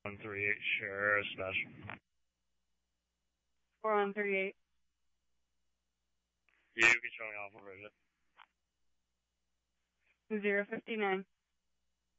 138, sure, special. 4138. You can show me off over it. 059.